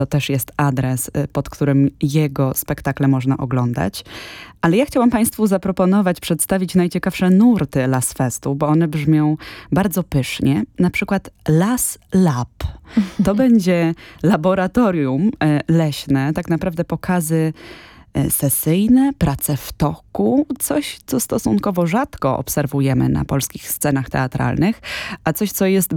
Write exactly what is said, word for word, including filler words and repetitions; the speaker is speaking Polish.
To też jest adres, pod którym jego spektakle można oglądać. Ale ja chciałam Państwu zaproponować, przedstawić najciekawsze nurty Las Festu, bo one brzmią bardzo pysznie. Na przykład Las Lab. To będzie laboratorium leśne, tak naprawdę pokazy sesyjne, prace w toku, coś, co stosunkowo rzadko obserwujemy na polskich scenach teatralnych, a coś, co jest